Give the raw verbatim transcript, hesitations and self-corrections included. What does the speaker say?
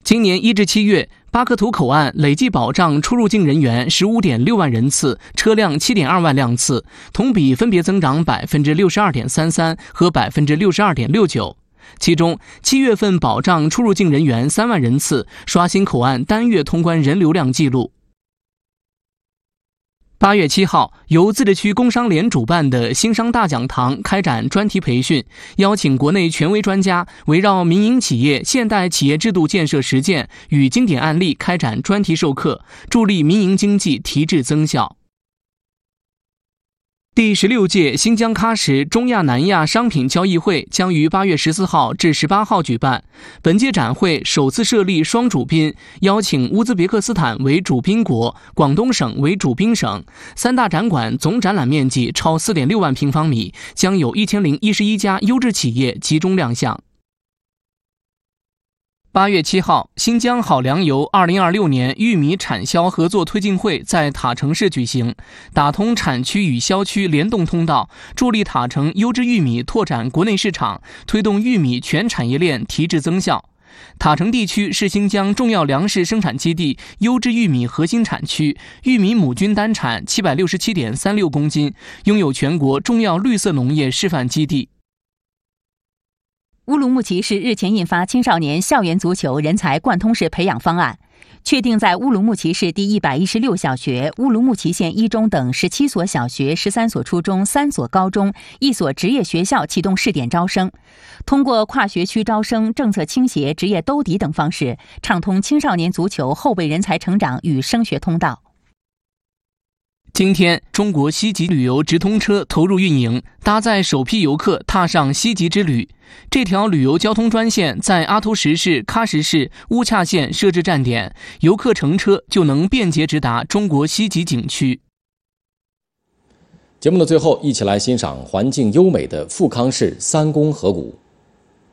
今年一至七月，巴克图口岸累计保障出入境人员 十五点六万人次，车辆 七点二万辆次，同比分别增长 百分之六十二点三三 和 百分之六十二点六九。其中，七月份保障出入境人员三万人次，刷新口岸单月通关人流量记录。八月七号，由自治区工商联主办的新商大讲堂开展专题培训，邀请国内权威专家围绕民营企业现代企业制度建设实践与经典案例开展专题授课，助力民营经济提质增效。第十六届新疆喀什中亚南亚商品交易会将于八月十四号至十八号举办。本届展会首次设立双主宾，邀请乌兹别克斯坦为主宾国，广东省为主宾省。三大展馆总展览面积超 四点六万平方米，将有一千零一十一家优质企业集中亮相。八月七号，新疆好粮油二零二六年玉米产销合作推进会在塔城市举行，打通产区与销区联动通道，助力塔城优质玉米拓展国内市场，推动玉米全产业链提质增效。塔城地区是新疆重要粮食生产基地、优质玉米核心产区，玉米亩均单产 七百六十七点三六公斤，拥有全国重要绿色农业示范基地。 乌鲁木齐市日前印发青少年校园足球人才贯通式培养方案，确定在乌鲁木齐市第一百一十六小学、乌鲁木齐县一中等十七所小学、十三所初中、三所高中、一所职业学校启动试点招生，通过跨学区招生、政策倾斜、职业兜底等方式，畅通青少年足球后备人才成长与升学通道。 今天，中国西极旅游直通车投入运营，搭载首批游客踏上西极之旅。这条旅游交通专线在阿图什市、喀什市、乌恰县设置站点，游客乘车就能便捷直达中国西极景区。 节目的最后，一起来欣赏环境优美的富康市三公河谷。